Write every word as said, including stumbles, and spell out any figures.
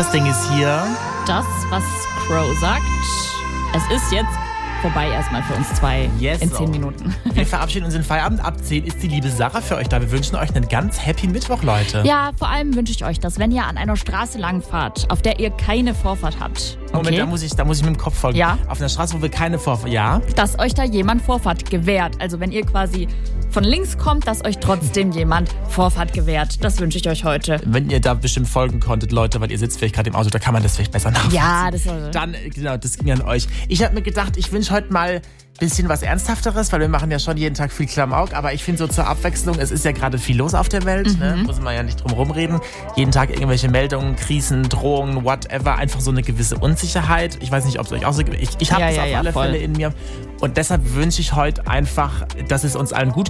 Das Ding ist hier. Das, was Crow sagt. Es ist jetzt vorbei erstmal für uns zwei yes, in zehn so. Minuten. Wir verabschieden uns in Feierabend. Ab zehn ist die liebe Sarah für euch da. Wir wünschen euch einen ganz happy Mittwoch, Leute. Ja, vor allem wünsche ich euch, dass wenn ihr an einer Straße langfahrt, auf der ihr keine Vorfahrt habt. Okay? Moment, da muss, ich, da muss ich mit dem Kopf folgen. Ja. Auf einer Straße, wo wir keine Vorfahrt... Ja? Dass euch da jemand Vorfahrt gewährt. Also wenn ihr quasi von links kommt, dass euch trotzdem jemand Vorfahrt gewährt. Das wünsche ich euch heute. Wenn ihr da bestimmt folgen konntet, Leute, weil ihr sitzt vielleicht gerade im Auto, da kann man das vielleicht besser nachvollziehen. Ja, das war so. Dann, genau, das ging an euch. Ich habe mir gedacht, ich wünsche heute mal ein bisschen was Ernsthafteres, weil wir machen ja schon jeden Tag viel Klamauk, aber ich finde so zur Abwechslung, es ist ja gerade viel los auf der Welt, mhm. ne? Muss man ja nicht drum rumreden. Jeden Tag irgendwelche Meldungen, Krisen, Drohungen, whatever, einfach so eine gewisse Unsicherheit. Ich weiß nicht, ob es euch auch so geht. Ich, ich habe ja, das ja, auf ja, alle voll. Fälle in mir. Und deshalb wünsche ich heute einfach, dass es uns allen gut